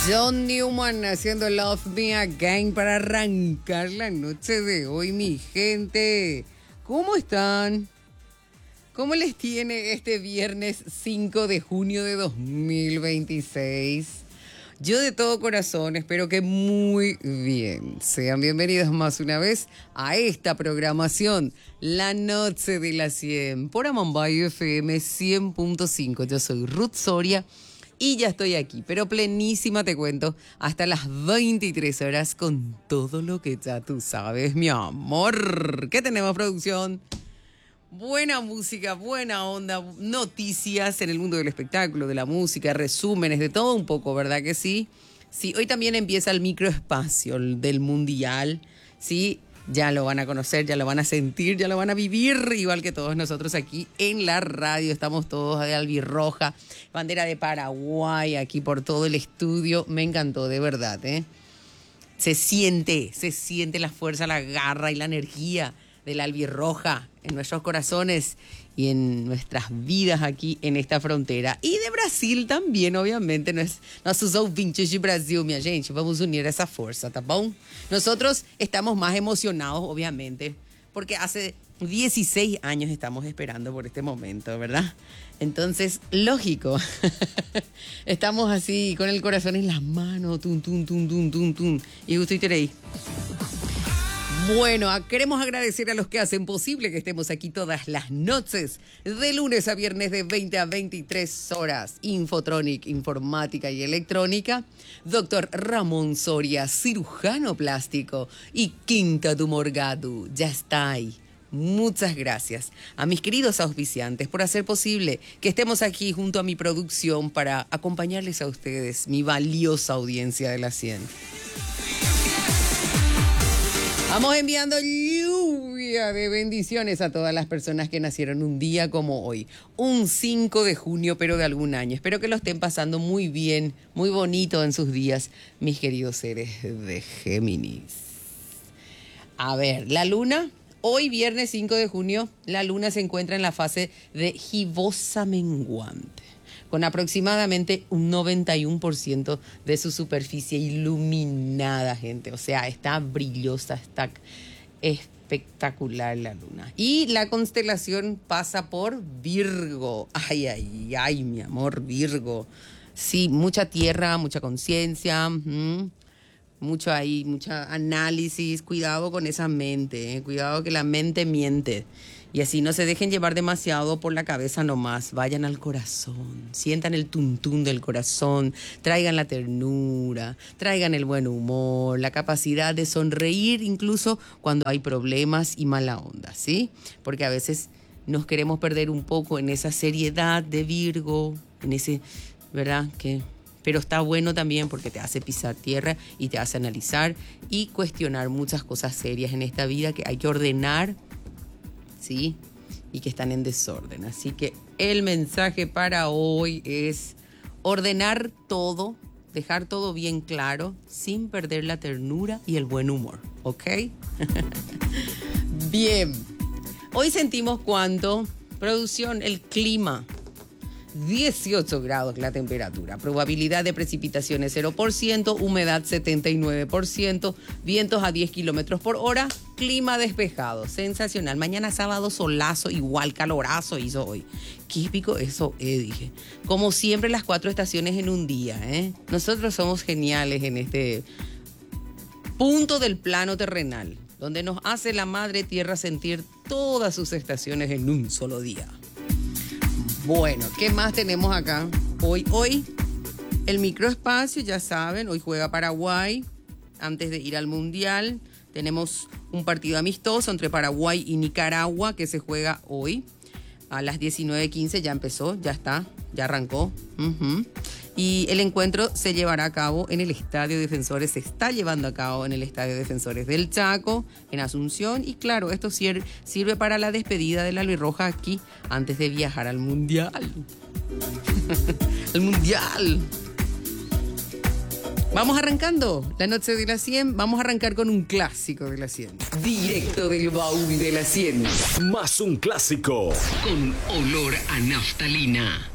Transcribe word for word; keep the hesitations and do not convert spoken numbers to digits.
John Newman haciendo Love Me Again para arrancar la noche de hoy, mi gente. ¿Cómo están? ¿Cómo les tiene este viernes cinco de junio de dos mil veintiséis? Yo de todo corazón espero que muy bien. Sean bienvenidos más una vez a esta programación, La Noche de la cien, por Amambay F M cien punto cinco. Yo soy Ruth Soria y ya estoy aquí, pero plenísima te cuento, hasta las veintitrés horas con todo lo que ya tú sabes, mi amor. ¿Qué tenemos, producción? Buena música, buena onda, noticias en el mundo del espectáculo, de la música, resúmenes, de todo un poco, ¿verdad que sí? Sí, hoy también empieza el microespacio del Mundial, ¿sí? Ya lo van a conocer, ya lo van a sentir, ya lo van a vivir, igual que todos nosotros aquí en la radio. Estamos todos de albirroja, bandera de Paraguay aquí por todo el estudio. Me encantó, de verdad, ¿eh? Se siente, se siente la fuerza, la garra y la energía de la albirroja en nuestros corazones y en nuestras vidas aquí en esta frontera. Y de Brasil también, obviamente, nos, nossos ouvintes de Brasil, minha gente, vamos unir esa fuerza, ¿tá bom? Nosotros estamos más emocionados, obviamente, porque hace dieciséis años estamos esperando por este momento, ¿verdad? Entonces, lógico, estamos así con el corazón en las manos, tum, tum, tum, tum, tum, tum, y usted ahí. Bueno, queremos agradecer a los que hacen posible que estemos aquí todas las noches, de lunes a viernes de veinte a veintitrés horas. Infotronic, informática y electrónica. Doctor Ramón Soria, cirujano plástico. Y Quinta do Morgado, ya está ahí. Muchas gracias a mis queridos auspiciantes por hacer posible que estemos aquí junto a mi producción para acompañarles a ustedes, mi valiosa audiencia de la cien. Vamos enviando lluvia de bendiciones a todas las personas que nacieron un día como hoy, un cinco de junio, pero de algún año. Espero que lo estén pasando muy bien, muy bonito en sus días, mis queridos seres de Géminis. A ver, la luna, hoy viernes cinco de junio, la luna se encuentra en la fase de gibosa menguante, con aproximadamente un noventa y uno por ciento de su superficie iluminada, gente. O sea, está brillosa, está espectacular la luna. Y la constelación pasa por Virgo. Ay, ay, ay, mi amor, Virgo. Sí, mucha tierra, mucha conciencia, mmm, mucho ahí, mucha análisis. Cuidado con esa mente, eh. Cuidado que la mente miente. Y así no se dejen llevar demasiado por la cabeza nomás, vayan al corazón, sientan el tuntún del corazón, traigan la ternura, traigan el buen humor, la capacidad de sonreír incluso cuando hay problemas y mala onda, ¿sí? Porque a veces nos queremos perder un poco en esa seriedad de Virgo, en ese, ¿verdad? Que, pero está bueno también porque te hace pisar tierra y te hace analizar y cuestionar muchas cosas serias en esta vida que hay que ordenar, ¿sí? Y que están en desorden. Así que el mensaje para hoy es ordenar todo, dejar todo bien claro, sin perder la ternura y el buen humor, ¿ok? Bien. Hoy sentimos cuánto, producción, el clima. dieciocho grados la temperatura, probabilidad de precipitaciones cero por ciento, humedad setenta y nueve por ciento, vientos a diez kilómetros por hora, clima despejado, sensacional. Mañana sábado solazo, igual calorazo hizo hoy. Qué épico eso, eh, dije. Como siempre las cuatro estaciones en un día, ¿eh? Nosotros somos geniales en este punto del plano terrenal, donde nos hace la madre tierra sentir todas sus estaciones en un solo día. Bueno, ¿qué más tenemos acá? Hoy, hoy, el microespacio, ya saben, hoy juega Paraguay antes de ir al Mundial. Tenemos un partido amistoso entre Paraguay y Nicaragua que se juega hoy a las diecinueve quince, ya empezó, ya está, ya arrancó. Uh-huh. Y el encuentro se llevará a cabo en el Estadio Defensores, se está llevando a cabo en el Estadio Defensores del Chaco, en Asunción. Y claro, esto sirve, sirve para la despedida de la albirroja aquí antes de viajar al Mundial. El Mundial. Vamos arrancando la noche de la cien, vamos a arrancar con un clásico de la cien. Directo del baúl de la cien. Más un clásico. Con olor a naftalina.